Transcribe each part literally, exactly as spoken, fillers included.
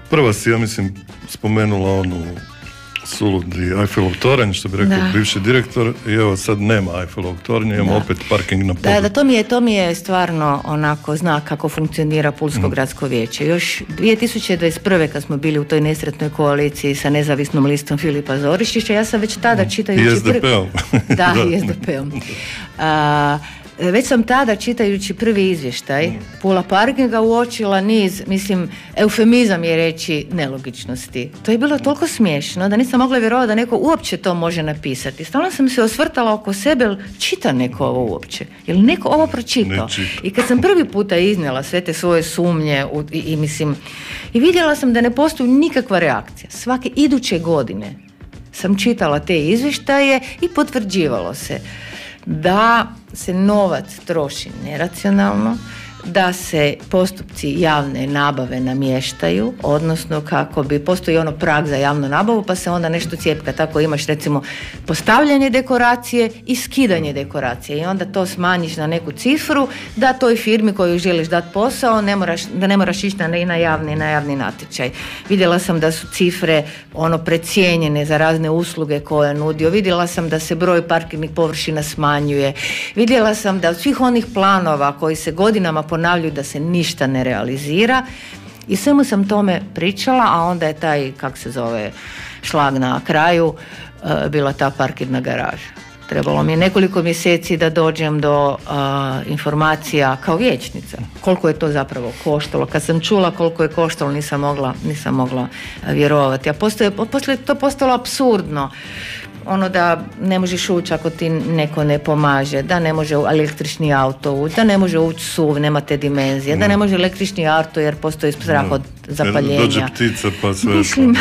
Prva si, ja mislim, spomenula onu suludi Eiffelov toranj, što bi rekao da. Bivši direktor, i evo sad nema Eiffelovog tornja, imamo da. Opet parking na podu. Da, da, to mi je, to mi je stvarno onako znak kako funkcionira Pulsko mm. gradsko vijeće. Još dvije tisuće dvadeset prve kad smo bili u toj nesretnoj koaliciji sa nezavisnom listom Filipa Zoričića, ja sam već tada čitajući... I es de pe-om. Prvi... Da, i es de pe-om. A, već sam tada čitajući prvi izvještaj Pula parkinga uočila niz, mislim, eufemizam je reći nelogičnosti. To je bilo toliko smiješno da nisam mogla vjerovati da neko uopće to može napisati. Stalno sam se osvrtala oko sebe, jel čita neko ovo uopće? Jel neko ovo pročitao? I kad sam prvi puta iznijela sve te svoje sumnje u, i, i mislim, i vidjela sam da ne postoji nikakva reakcija. Svake iduće godine sam čitala te izvještaje i potvrđivalo se da se novac troši neracionalno, da se postupci javne nabave namještaju, odnosno kako bi, postoji ono prag za javnu nabavu, pa se onda nešto cjepka, tako imaš recimo postavljanje dekoracije i skidanje dekoracije i onda to smanjiš na neku cifru da toj firmi koju želiš dati posao ne moraš, da ne moraš ići na, na javni, na javni natječaj. Vidjela sam da su cifre ono precijenjene za razne usluge koje je nudio, vidjela sam da se broj parkirnih površina smanjuje, vidjela sam da od svih onih planova koji se godinama ponavljaju da se ništa ne realizira i svemu sam tome pričala, a onda je taj, kak se zove, šlag na kraju, uh, bila ta parkirna garaža. Trebalo mi je nekoliko mjeseci da dođem do uh, informacija kao vijećnica. Koliko je to zapravo koštalo. Kad sam čula koliko je koštalo, nisam mogla, nisam mogla vjerovati. A postoje, poslije je to postalo apsurdno. Ono da ne možeš ući ako ti neko ne pomaže, da ne može električni auto ući, da ne može ući suv, nema te dimenzije, no. da ne može električni auto jer postoji strah no. od zapaljenja. Dođe ptica pa sve. Mislim,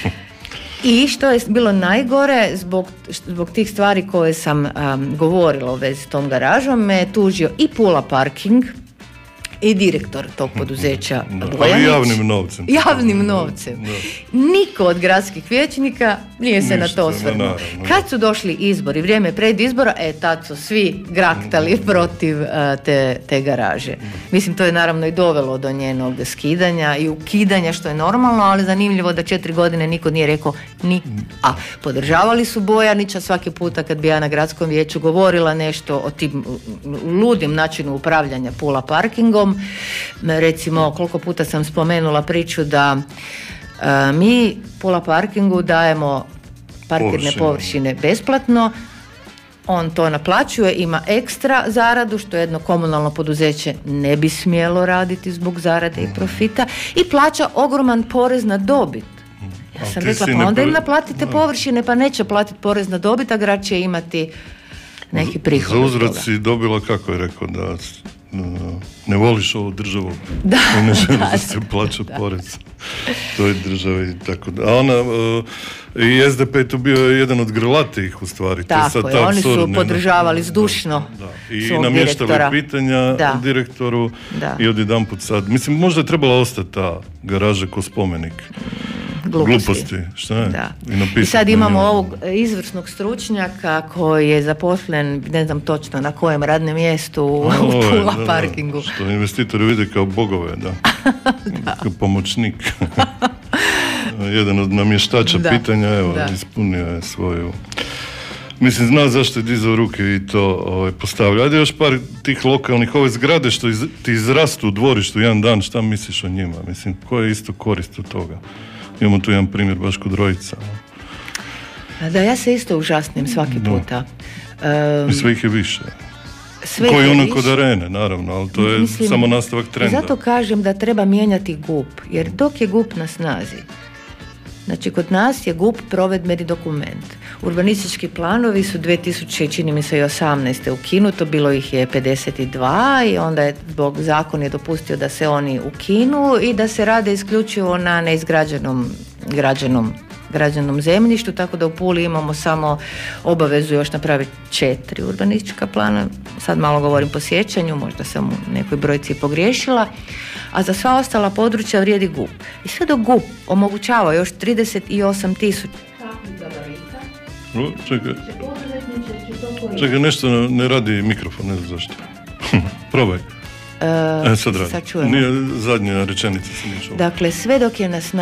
i što je bilo najgore, zbog, zbog tih stvari koje sam um, govorila u vezi s tom garažom, me je tužio i Pula parking, i direktor tog poduzeća Bojanić. Ali javnim novcem. Javnim novcem. Da. Niko od gradskih vijećnika nije se Ništa, na to osvrnuo. Kad su došli izbori, vrijeme pred izbora, e tad su svi graktali protiv uh, te, te garaže. Mislim, to je naravno i dovelo do njenog skidanja i ukidanja, što je normalno, ali zanimljivo da četiri godine niko nije rekao ni a. Podržavali su Bojanića svaki puta kad bi ja na gradskom vijeću govorila nešto o tim ludim načinu upravljanja Pula parkingom. Recimo, koliko puta sam spomenula priču da uh, mi Pula parkingu dajemo parkirne površine. površine besplatno, on to naplaćuje, ima ekstra zaradu, što jedno komunalno poduzeće ne bi smjelo raditi zbog zarade i profita, i plaća ogroman porez na dobit. Ja sam rekla, pa onda im naplatite površine, pa neće platiti porez na dobit, a grad će imati neki prihod. Za uzvrat si dobila, kako je rekao, da ne voliš ovu državu, da, ne želiš da, da se plaća da. porez toj državi i tako da. A ona, uh, i es de pe je tu bio jedan od grlatih u stvari. Tako je, oni su podržavali zdušno da, da. I namještali pitanja da. direktoru da. i odjedanput sad. Mislim, možda je trebala ostati ta garaža ko spomenik. Gluposti. Gluposti, šta je? Da. I, I sad imamo ovog izvrsnog stručnjaka koji je zaposlen, ne znam točno na kojem radnom mjestu u Pula da, parkingu. Da, što investitori vide kao bogove, da. da. Kao pomoćnik. Jedan od namještača da. pitanja, evo, da. ispunio je svoju... Mislim, zna zašto je dizao ruke i to ovaj, postavlja. Ajde još par tih lokalnih, ove zgrade što iz, ti izrastu u dvorištu jedan dan, šta misliš o njima? Mislim, koja je isto korist od toga? Imamo tu jedan primjer baš kod Rojica. Da, ja se isto užasnim svaki puta. Um, I sve ih je više. Koji ono kod arene, naravno, ali to je mislim, samo nastavak trenda. Zato kažem da treba mijenjati G U P, jer dok je G U P na snazi, znači kod nas je G U P provedbeni dokument. Urbanistički planovi su dvije tisuće, čini mi se, osamnaeste ukinuto, bilo ih je pedeset dva i onda je zbog zakon je dopustio da se oni ukinu i da se rade isključivo na neizgrađenom građenom, građenom zemljištu, tako da u Puli imamo samo obavezu još napraviti četiri urbanistička plana. Sad malo govorim po sjećanju, možda sam u nekoj brojci pogriješila, a za sva ostala područja vrijedi G U P. I sve dok G U P omogućava još trideset osam tisuća O, čekaj. Čekaj, nešto ne radi mikrofon, ne znam zašto. Probaj. Uh, e, sad radi. Sad čujemo. Nije, zadnja rečenica se nije čula. Dakle, sve dok je na